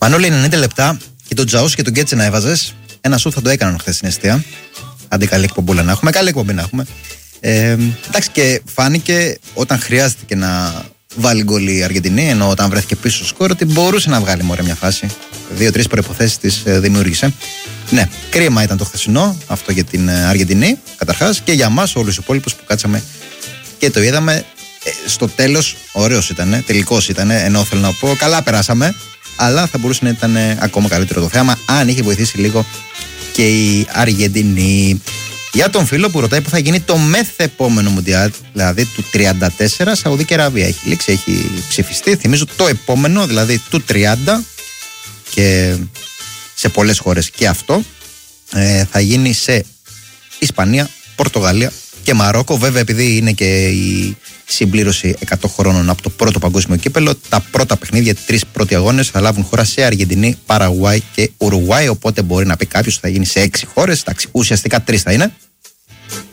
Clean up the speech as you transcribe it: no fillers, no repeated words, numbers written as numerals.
Μανώλη, 90 λεπτά και τον Τζαούς και τον Γκέτσε να έβαζες. Ένα σου θα το έκαναν χθες στην εστία. Αντί καλή εκπομπούλα να έχουμε, καλή εκπομπή να έχουμε. Εντάξει, και φάνηκε όταν χρειάστηκε να βάλει γκολ η Αργεντινή, ενώ όταν βρέθηκε πίσω στο σκορ, ότι μπορούσε να βγάλει μωρέ μια φάση. 2-3 προϋποθέσεις της δημιούργησε. Ναι, κρίμα ήταν το χθεσινό, αυτό για την Αργεντινή, καταρχάς, και για μας όλους τους υπόλοιπους που κάτσαμε και το είδαμε. Στο τέλος, ωραίος ήταν, τελικός ήταν, ενώ θέλω να πω, καλά περάσαμε, αλλά θα μπορούσε να ήταν ακόμα καλύτερο το θέαμα, αν είχε βοηθήσει λίγο και η Αργεντινή. Για τον φίλο που ρωτάει που θα γίνει το μεθεπόμενο Μουντιάλ, δηλαδή του 34, Σαουδική Αραβία. Έχει λήξει, έχει ψηφιστεί. Θυμίζω το επόμενο, δηλαδή του 30, και σε πολλές χώρες και αυτό θα γίνει σε Ισπανία, Πορτογαλία και Μαρόκο. Βέβαια, επειδή είναι και η συμπλήρωση 100 χρόνων από το πρώτο παγκόσμιο κύπελο, τα πρώτα παιχνίδια, 3 πρώτοι αγώνες θα λάβουν χώρα σε Αργεντινή, Παραγουάη και Ουρουγουάη. Οπότε μπορεί να πει κάποιος ότι θα γίνει σε 6 χώρες. Εντάξει, ουσιαστικά 3 θα είναι.